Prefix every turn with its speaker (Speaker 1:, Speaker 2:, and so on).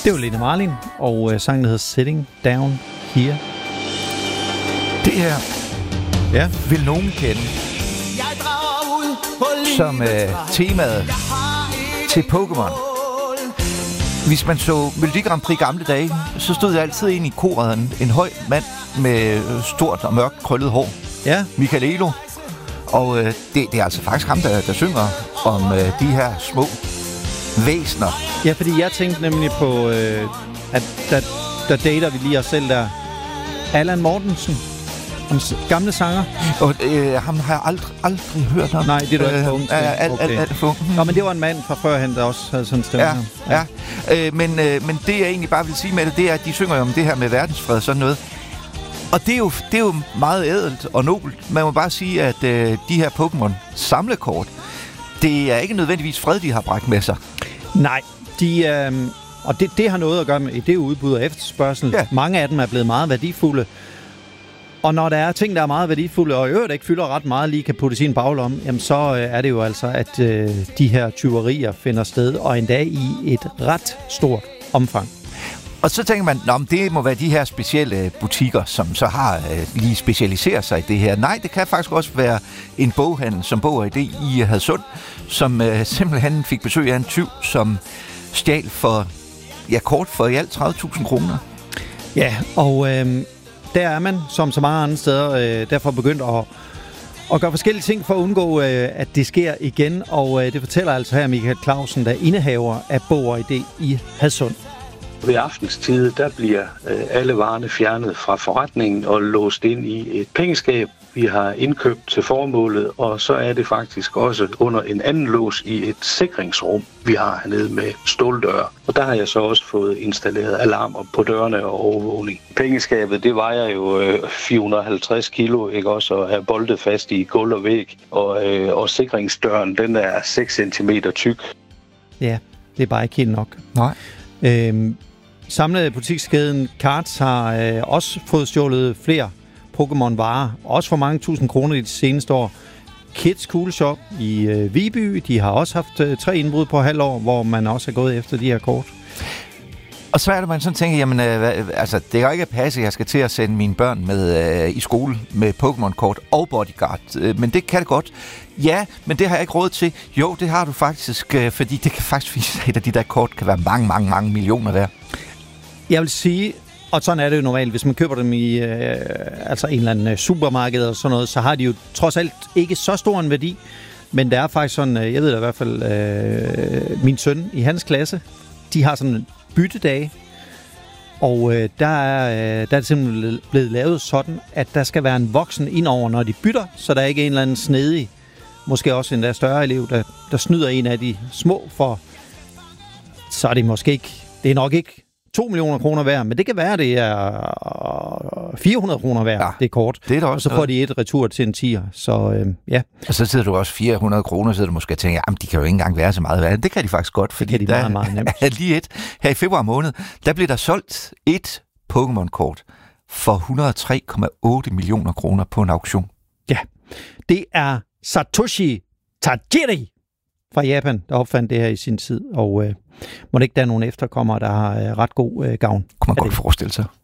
Speaker 1: Det var Lene Marlin, og sangen hedder Sitting Down Here.
Speaker 2: Det her vil nogen kende som temaet til Pokémon. Hvis man så Melodi Grand Prix gamle dage, så stod der altid en i koret, en høj mand med stort og mørkt krøllet hår.
Speaker 1: Ja.
Speaker 2: Michael Elo. Og det er altså faktisk ham, der synger om de her små væsner.
Speaker 1: Ja, fordi jeg tænkte nemlig på, at der dater vi lige os selv der. Allan Mortensen, gamle sanger.
Speaker 2: Og ham har jeg aldrig hørt om.
Speaker 1: Nej, det er du alt for ung til.
Speaker 2: Alt for ung.
Speaker 1: Nå, men det var en mand fra førhen, der også havde sådan en stemme.
Speaker 2: Ja. Men det jeg egentlig bare vil sige med det er, at de synger jo om det her med verdensfred og sådan noget. Og det er jo meget ædelt og nobelt. Man må bare sige, at de her Pokémon samlekort, det er ikke nødvendigvis fred, de har bragt med sig.
Speaker 1: Nej, og det har noget at gøre med det udbud og efterspørgsel. Ja. Mange af dem er blevet meget værdifulde. Og når der er ting, der er meget værdifulde, og i øvrigt ikke fylder ret meget, lige kan putte sin baglomme, jamen så er det jo altså, at de her tyverier finder sted, og endda i et ret stort omfang.
Speaker 2: Og så tænker man, det må være de her specielle butikker, som så har lige specialiseret sig i det her. Nej, det kan faktisk også være en boghandel, som Bog & Idé i Hadsund, som simpelthen fik besøg af en tyv, som stjal for kort for i alt 30.000 kroner.
Speaker 1: Ja, og der er man, som så mange andre steder, derfor begyndt at gøre forskellige ting for at undgå, at det sker igen. Og det fortæller altså her Michael Clausen, der er indehaver af Bog & Idé i Hadsund.
Speaker 3: Ved aftenstid, der bliver alle varerne fjernet fra forretningen og låst ind i et pengeskab, vi har indkøbt til formålet, og så er det faktisk også under en anden lås i et sikringsrum, vi har hernede med ståldøre. Og der har jeg så også fået installeret alarmer på dørene og overvågning. Pengeskabet, det vejer jo 450 kilo, ikke også, og er boltet fast i gulv og væg, og sikringsdøren, den er 6 cm tyk.
Speaker 1: Ja, det er bare ikke helt nok.
Speaker 2: Nej.
Speaker 1: Samlet butikskæden Cards har også fået stjålet flere Pokémon-varer, også for mange tusind kroner i de seneste år. Kids Cool Shop i Viby, de har også haft 3 indbrud på halvår, hvor man også er gået efter de her kort.
Speaker 2: Og så er det, man sådan tænker, jamen, det kan jo ikke passe, at jeg skal til at sende mine børn med i skole med Pokémon-kort og Bodyguard. Men det kan det godt. Ja, men det har jeg ikke råd til. Jo, det har du faktisk, fordi det kan faktisk vise sig, at de der kort kan være mange millioner værd. Jeg
Speaker 1: vil sige, og sådan er det jo normalt, hvis man køber dem i en eller anden supermarked og sådan noget, så har de jo trods alt ikke så stor en værdi. Men der er faktisk sådan, jeg ved da i hvert fald, min søn i hans klasse, de har sådan byttedage, og der er det simpelthen blevet lavet sådan, at der skal være en voksen indover, når de bytter, så der er ikke en eller anden snedig, måske også en der større elev, der snyder en af de små for, så er det måske ikke, det er nok ikke 2 millioner kroner værd, men det kan være, det er 400 kroner værd, ja, det kort. Det er også, og så får de et retur til en 10'er, så ja.
Speaker 2: Og så sidder du også 400 kroner, så du måske tænker, jamen de kan jo ikke engang være så meget værd. Det kan de faktisk godt, fordi
Speaker 1: det kan de meget nemt.
Speaker 2: Lige her i februar måned, der blev der solgt et Pokémon-kort for 103,8 millioner kroner på en auktion.
Speaker 1: Ja, det er Satoshi Tajiri fra Japan, der opfandt det her i sin tid, og må det ikke der er nogen efterkommere, der har ret god gavn.
Speaker 2: Kunne man godt forestille sig.